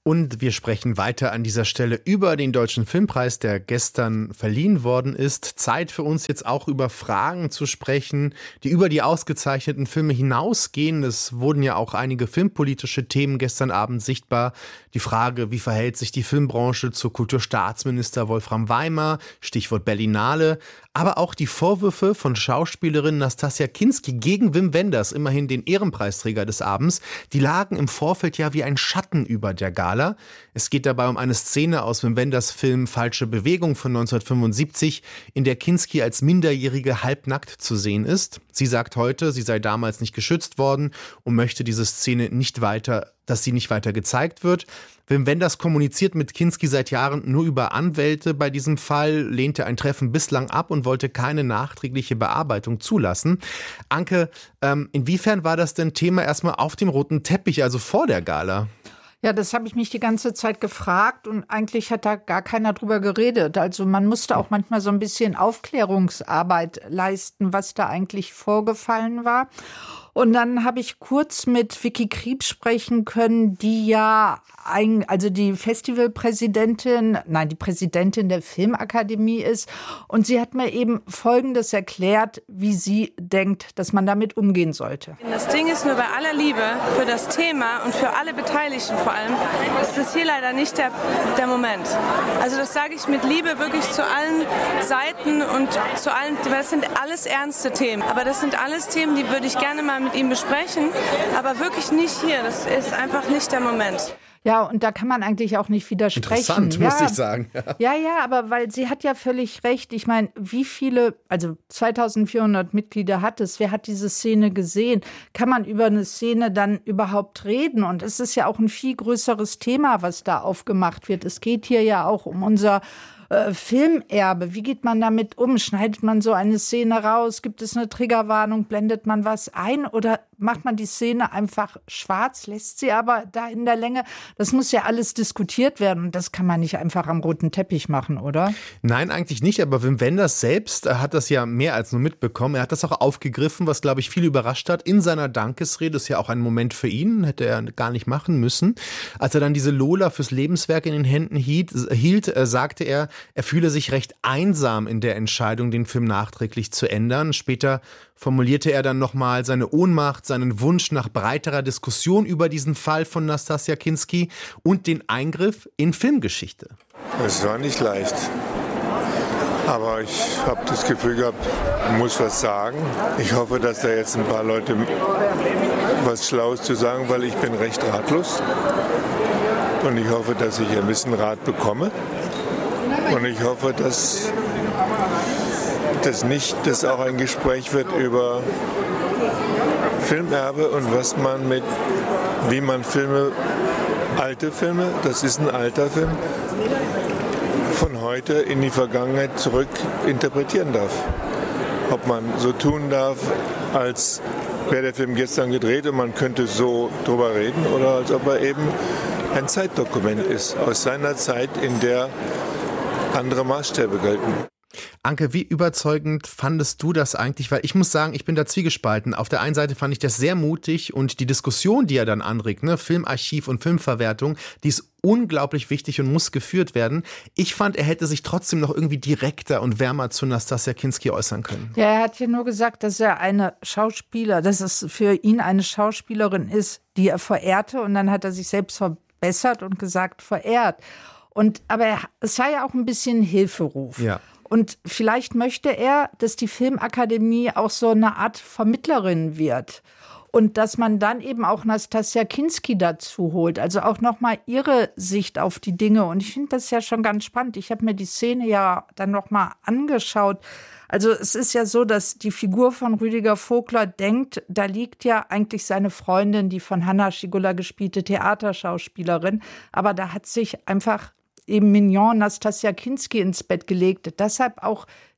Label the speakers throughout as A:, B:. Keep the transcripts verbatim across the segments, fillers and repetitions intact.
A: Und wir sprechen weiter an dieser Stelle über den Deutschen Filmpreis, der gestern verliehen worden ist. Zeit für uns jetzt auch über Fragen zu sprechen, die über die ausgezeichneten Filme hinausgehen. Es wurden ja auch einige filmpolitische Themen gestern Abend sichtbar. Die Frage, wie verhält sich die Filmbranche zu Kulturstaatsminister Wolfram Weimar, Stichwort Berlinale. Aber auch die Vorwürfe von Schauspielerin Nastassja Kinski gegen Wim Wenders, immerhin den Ehrenpreisträger des Abends, die lagen im Vorfeld ja wie ein Schatten über der Gala. Es geht dabei um eine Szene aus Wim Wenders Film Falsche Bewegung von neunzehnhundertfünfundsiebzig, in der Kinski als Minderjährige halbnackt zu sehen ist. Sie sagt heute, sie sei damals nicht geschützt worden und möchte diese Szene nicht weiter, dass sie nicht weiter gezeigt wird. Wim Wenders kommuniziert mit Kinski seit Jahren nur über Anwälte. Bei diesem Fall lehnte ein Treffen bislang ab und wollte keine nachträgliche Bearbeitung zulassen. Anke, ähm, inwiefern war das denn Thema erstmal auf dem roten Teppich, also vor der Gala?
B: Ja, das habe ich mich die ganze Zeit gefragt und eigentlich hat da gar keiner drüber geredet. Also man musste auch manchmal so ein bisschen Aufklärungsarbeit leisten, was da eigentlich vorgefallen war. Und dann habe ich kurz mit Vicky Krieb sprechen können, die ja, ein, also die Festivalpräsidentin, nein, die Präsidentin der Filmakademie ist. Und sie hat mir eben Folgendes erklärt, wie sie denkt, dass man damit umgehen sollte.
C: Das Ding ist nur, bei aller Liebe für das Thema und für alle Beteiligten vor allem, ist das hier leider nicht der, der Moment. Also das sage ich mit Liebe wirklich zu allen Seiten und zu allen, das sind alles ernste Themen. Aber das sind alles Themen, die würde ich gerne mal mit ihm besprechen, aber wirklich nicht hier. Das ist einfach nicht der Moment.
B: Ja, und da kann man eigentlich auch nicht widersprechen.
A: Interessant,
B: ja.
A: muss ich sagen. Ja.
B: ja, ja, aber weil sie hat ja völlig recht. Ich meine, wie viele, also zweitausendvierhundert Mitglieder hat es, wer hat diese Szene gesehen? Kann man über eine Szene dann überhaupt reden? Und es ist ja auch ein viel größeres Thema, was da aufgemacht wird. Es geht hier ja auch um unser äh, Filmerbe. Wie geht man damit um? Schneidet man so eine Szene raus? Gibt es eine Triggerwarnung? Blendet man was ein? Oder macht man die Szene einfach schwarz, lässt sie aber da in der Länge? Das muss ja alles diskutiert werden und das kann man nicht einfach am roten Teppich machen, oder?
A: Nein, eigentlich nicht, aber Wim Wenders selbst hat das ja mehr als nur mitbekommen. Er hat das auch aufgegriffen, was, glaube ich, viele überrascht hat. In seiner Dankesrede, ist ja auch ein Moment für ihn, hätte er gar nicht machen müssen. Als er dann diese Lola fürs Lebenswerk in den Händen hielt, hielt sagte er, er fühle sich recht einsam in der Entscheidung, den Film nachträglich zu ändern. Später formulierte er dann nochmal seine Ohnmacht, seinen Wunsch nach breiterer Diskussion über diesen Fall von Nastassja Kinski und den Eingriff in Filmgeschichte.
D: Es war nicht leicht, aber ich habe das Gefühl gehabt, ich muss was sagen. Ich hoffe, dass da jetzt ein paar Leute was Schlaues zu sagen, weil ich bin recht ratlos und ich hoffe, dass ich ein bisschen Rat bekomme und ich hoffe, dass das nicht, dass auch ein Gespräch wird über Filmerbe und was man mit, wie man Filme, alte Filme, das ist ein alter Film, von heute in die Vergangenheit zurück interpretieren darf. Ob man so tun darf, als wäre der Film gestern gedreht und man könnte so drüber reden, oder als ob er eben ein Zeitdokument ist, aus seiner Zeit, in der andere Maßstäbe gelten.
A: Anke, wie überzeugend fandest du das eigentlich? Weil ich muss sagen, ich bin da zwiegespalten. Auf der einen Seite fand ich das sehr mutig und die Diskussion, die er dann anregt, ne, Filmarchiv und Filmverwertung, die ist unglaublich wichtig und muss geführt werden. Ich fand, er hätte sich trotzdem noch irgendwie direkter und wärmer zu Nastassja Kinski äußern können.
B: Ja, er hat ja nur gesagt, dass er eine Schauspieler, dass es für ihn eine Schauspielerin ist, die er verehrte, und dann hat er sich selbst verbessert und gesagt, verehrt. Und, aber er, es war ja auch ein bisschen Hilferuf.
A: Ja.
B: Und vielleicht möchte er, dass die Filmakademie auch so eine Art Vermittlerin wird. Und dass man dann eben auch Nastassja Kinski dazu holt. Also auch nochmal ihre Sicht auf die Dinge. Und ich finde das ja schon ganz spannend. Ich habe mir die Szene ja dann nochmal angeschaut. Also es ist ja so, dass die Figur von Rüdiger Vogler denkt, da liegt ja eigentlich seine Freundin, die von Hanna Schygulla gespielte Theaterschauspielerin. Aber da hat sich einfach eben Mignon Nastassja Kinski ins Bett gelegt. Deshalb auch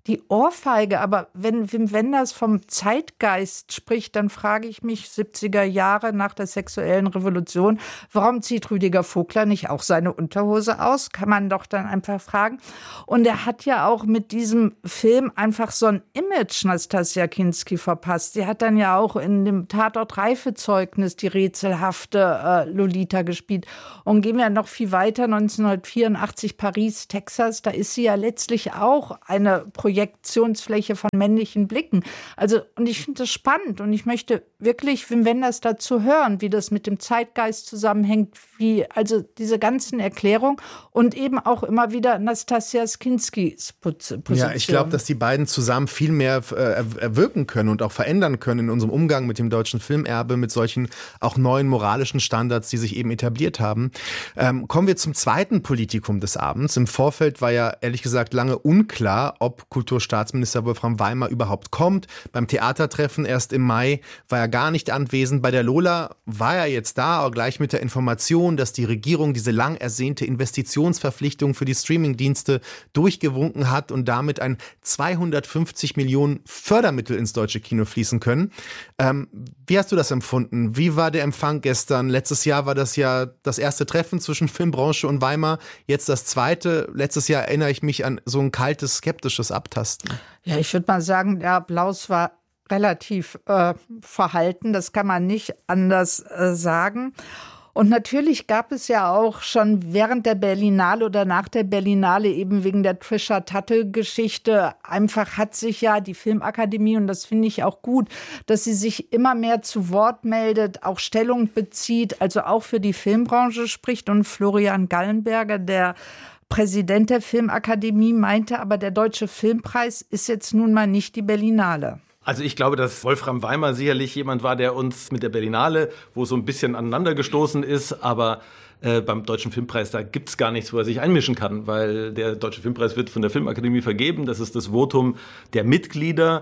B: die Ohrfeige. Aber wenn Wim Wenders vom Zeitgeist spricht, dann frage ich mich, siebziger Jahre nach der sexuellen Revolution, warum zieht Rüdiger Vogler nicht auch seine Unterhose aus? Kann man doch dann einfach fragen. Und er hat ja auch mit diesem Film einfach so ein Image Nastassja Kinski verpasst. Sie hat dann ja auch in dem Tatort Reifezeugnis die rätselhafte äh, Lolita gespielt. Und gehen wir noch viel weiter, neunzehnhundertvierundachtzig Paris, Texas, da ist sie ja letztlich auch eine Projektionsfläche von männlichen Blicken. Also, und ich finde das spannend und ich möchte wirklich Wim Wenders dazu hören, wie das mit dem Zeitgeist zusammenhängt, wie also diese ganzen Erklärungen und eben auch immer wieder Nastassja Kinskis Position.
A: Ja, ich glaube, dass die beiden zusammen viel mehr äh, erwirken können und auch verändern können in unserem Umgang mit dem deutschen Filmerbe, mit solchen auch neuen moralischen Standards, die sich eben etabliert haben. Ähm, kommen wir zum zweiten Politikum des Abends. Im Vorfeld war ja ehrlich gesagt lange unklar, ob Kulturstaatsminister Wolfram Weimar überhaupt kommt. Beim Theatertreffen erst im Mai war er gar nicht anwesend. Bei der Lola war er jetzt da, auch gleich mit der Information, dass die Regierung diese lang ersehnte Investitionsverpflichtung für die Streamingdienste durchgewunken hat und damit ein zweihundertfünfzig Millionen Fördermittel ins deutsche Kino fließen können. Ähm, wie hast du das empfunden? Wie war der Empfang gestern? Letztes Jahr war das ja das erste Treffen zwischen Filmbranche und Weimar. Jetzt das zweite. Letztes Jahr erinnere ich mich an so ein kaltes, skeptisches Abtasten.
B: Ja, ich würde mal sagen, der Applaus war relativ äh, verhalten. Das kann man nicht anders äh, sagen. Und natürlich gab es ja auch schon während der Berlinale oder nach der Berlinale eben wegen der Trisha Tuttle-Geschichte einfach hat sich ja die Filmakademie, und das finde ich auch gut, dass sie sich immer mehr zu Wort meldet, auch Stellung bezieht, also auch für die Filmbranche spricht. Und Florian Gallenberger, der Präsident der Filmakademie, meinte aber, der Deutsche Filmpreis ist jetzt nun mal nicht die Berlinale.
E: Also ich glaube, dass Wolfram Weimar sicherlich jemand war, der uns mit der Berlinale, wo so ein bisschen aneinander gestoßen ist, aber äh, beim Deutschen Filmpreis, da gibt's gar nichts, wo er sich einmischen kann, weil der Deutsche Filmpreis wird von der Filmakademie vergeben, das ist das Votum der Mitglieder.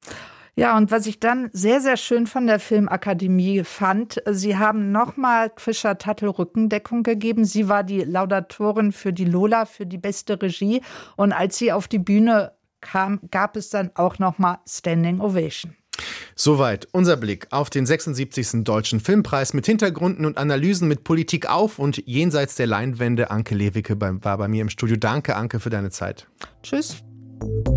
B: Ja, und was ich dann sehr, sehr schön von der Filmakademie fand, sie haben nochmal Trisha Tuttle Rückendeckung gegeben. Sie war die Laudatorin für die Lola, für die beste Regie. Und als sie auf die Bühne kam, gab es dann auch nochmal Standing Ovation.
A: Soweit unser Blick auf den sechsundsiebzigsten Deutschen Filmpreis mit Hintergründen und Analysen, mit Politik auf und jenseits der Leinwände. Anke Lewicke war bei mir im Studio. Danke, Anke, für deine Zeit.
B: Tschüss.